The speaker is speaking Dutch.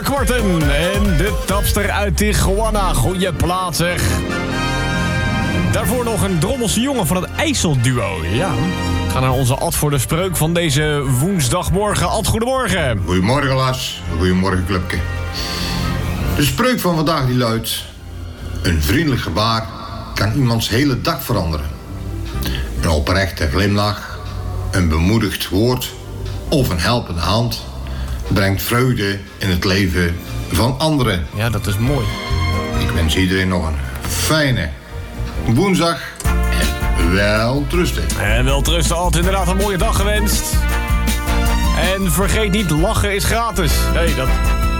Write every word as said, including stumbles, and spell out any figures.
Kwarten en de tapster uit Tijuana. Goeie plaats, zeg. Daarvoor nog een drommelse jongen van het IJsselduo. Ja, we gaan naar onze Ad voor de spreuk van deze woensdagmorgen. Ad, goedemorgen. Goedemorgen, Lars. Goedemorgen, clubje. De spreuk van vandaag die luidt: een vriendelijk gebaar kan iemands hele dag veranderen. Een oprechte glimlach, een bemoedigd woord of een helpende hand brengt vreugde in het leven van anderen. Ja, dat is mooi. Ik wens iedereen nog een fijne woensdag en welterusten. En welterusten, Ad, inderdaad een mooie dag gewenst. En vergeet niet, lachen is gratis. Nee, dat